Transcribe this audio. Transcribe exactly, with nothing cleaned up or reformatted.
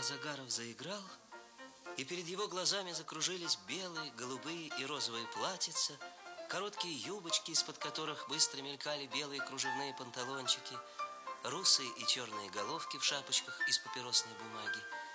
Загаров заиграл, и перед его глазами закружились белые, голубые и розовые платьица, короткие юбочки, из-под которых быстро мелькали белые кружевные панталончики, русые и черные головки в шапочках из папиросной бумаги,